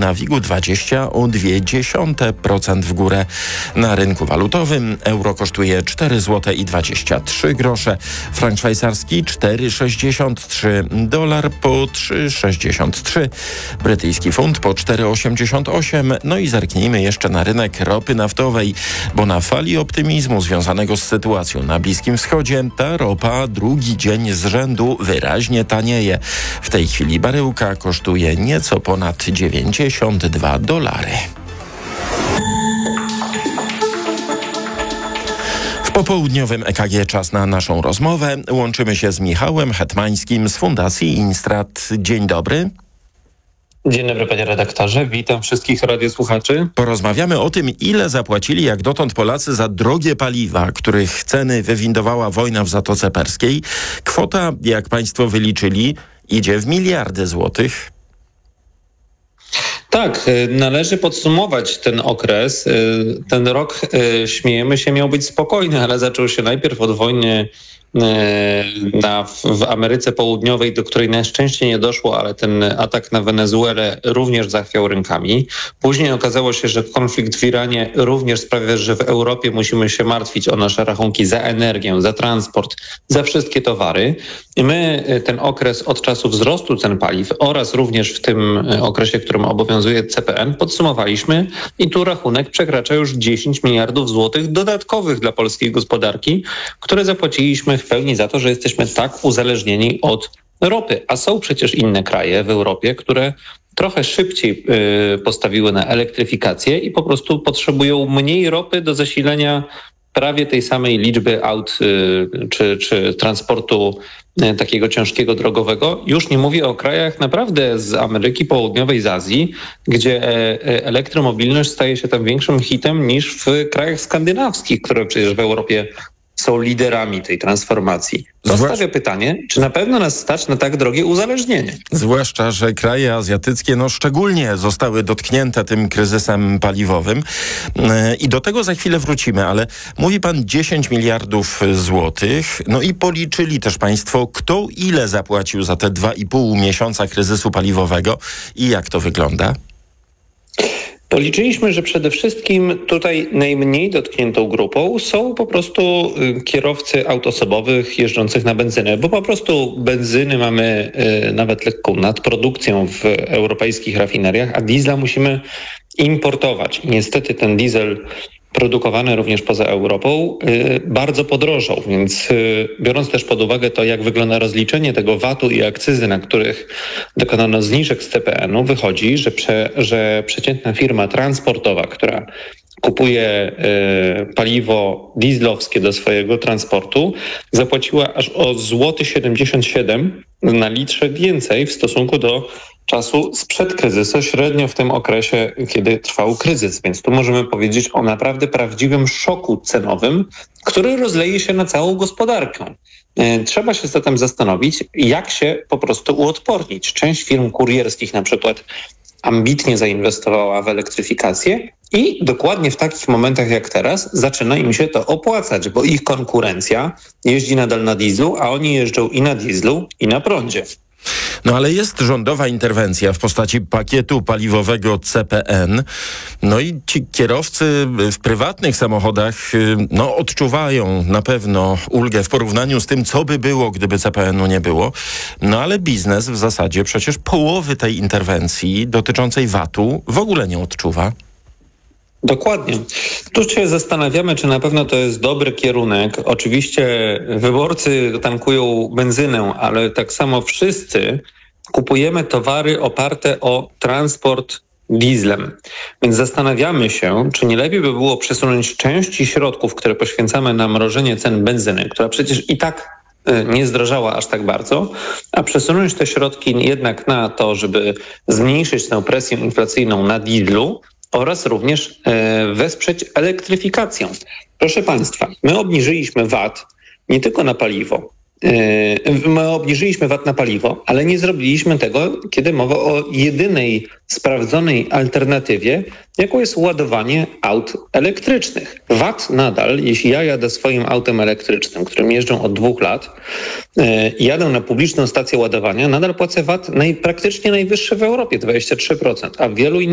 na WIG-u 20,2% w górę. Na rynku walutowym euro kosztuje 4,23 zł, frank szwajcarski 4,63, dolar po 3,63, brytyjski funt po 4,88. No i zerknijmy jeszcze na rynek ropy naftowej, bo na fali optymizmu związanego z sytuacją na Bliskim Wschodzie ta ropa drugi dzień z rzędu wyraźnie tanieje. W tej chwili baryłka kosztuje nieco ponad $92. W popołudniowym EKG czas na naszą rozmowę. Łączymy się z Michałem Hetmańskim z Fundacji Instrat. Dzień dobry. Dzień dobry, panie redaktorze. Witam wszystkich radiosłuchaczy. Porozmawiamy o tym, ile zapłacili jak dotąd Polacy za drogie paliwa, których ceny wywindowała wojna w Zatoce Perskiej. Kwota, jak państwo wyliczyli, idzie w miliardy złotych. Tak, należy podsumować ten okres. Ten rok, śmiejemy się, miał być spokojny, ale zaczął się najpierw od wojny w Ameryce Południowej, do której na szczęście nie doszło, ale ten atak na Wenezuelę również zachwiał rynkami. Później okazało się, że konflikt w Iranie również sprawia, że w Europie musimy się martwić o nasze rachunki za energię, za transport, za wszystkie towary. I my ten okres od czasu wzrostu cen paliw oraz również w tym okresie, w którym obowiązuje CPN, podsumowaliśmy i tu rachunek przekracza już 10 miliardów złotych dodatkowych dla polskiej gospodarki, które zapłaciliśmy w pełni za to, że jesteśmy tak uzależnieni od ropy. A są przecież inne kraje w Europie, które trochę szybciej postawiły na elektryfikację i po prostu potrzebują mniej ropy do zasilenia prawie tej samej liczby aut czy transportu takiego ciężkiego drogowego. Już nie mówię o krajach naprawdę z Ameryki Południowej, z Azji, gdzie elektromobilność staje się tam większym hitem niż w krajach skandynawskich, które przecież w Europie są liderami tej transformacji. Zostawię pytanie, czy na pewno nas stać na tak drogie uzależnienie? Zwłaszcza, że kraje azjatyckie szczególnie zostały dotknięte tym kryzysem paliwowym. I do tego za chwilę wrócimy, ale mówi pan 10 miliardów złotych. No i policzyli też państwo, kto ile zapłacił za te 2,5 miesiąca kryzysu paliwowego i jak to wygląda? Policzyliśmy, że przede wszystkim tutaj najmniej dotkniętą grupą są po prostu kierowcy aut osobowych jeżdżących na benzynę, bo po prostu benzyny mamy nawet lekką nadprodukcją w europejskich rafineriach, a diesla musimy importować. I niestety ten diesel produkowany również poza Europą bardzo podrożał, więc biorąc też pod uwagę to, jak wygląda rozliczenie tego VAT-u i akcyzy, na których dokonano zniżek z CPN-u, wychodzi, że przeciętna firma transportowa, która kupuje paliwo dieslowskie do swojego transportu, zapłaciła aż o 0,77 zł na litrze więcej w stosunku do czasu sprzed kryzysu, średnio w tym okresie, kiedy trwał kryzys. Więc tu możemy powiedzieć o naprawdę prawdziwym szoku cenowym, który rozleje się na całą gospodarkę. Trzeba się zatem zastanowić, jak się po prostu uodpornić. Część firm kurierskich na przykład ambitnie zainwestowała w elektryfikację i dokładnie w takich momentach jak teraz zaczyna im się to opłacać, bo ich konkurencja jeździ nadal na dieslu, a oni jeżdżą i na dieslu, i na prądzie. No ale jest rządowa interwencja w postaci pakietu paliwowego CPN. No i ci kierowcy w prywatnych samochodach odczuwają na pewno ulgę w porównaniu z tym, co by było, gdyby CPN-u nie było. No ale biznes w zasadzie przecież połowy tej interwencji dotyczącej VAT-u w ogóle nie odczuwa. Dokładnie. Tu się zastanawiamy, czy na pewno to jest dobry kierunek. Oczywiście wyborcy tankują benzynę, ale tak samo wszyscy kupujemy towary oparte o transport dieslem. Więc zastanawiamy się, czy nie lepiej by było przesunąć części środków, które poświęcamy na mrożenie cen benzyny, która przecież i tak nie zdrożała aż tak bardzo, a przesunąć te środki jednak na to, żeby zmniejszyć tę presję inflacyjną na dieslu, oraz również wesprzeć elektryfikację. Proszę państwa, my obniżyliśmy VAT nie tylko na paliwo. My obniżyliśmy VAT na paliwo, ale nie zrobiliśmy tego, kiedy mowa o jedynej sprawdzonej alternatywie, jaką jest ładowanie aut elektrycznych. VAT nadal, jeśli ja jadę swoim autem elektrycznym, którym jeżdżę od 2 lat, jadę na publiczną stację ładowania, nadal płacę VAT praktycznie najwyższy w Europie, 23%, a w wielu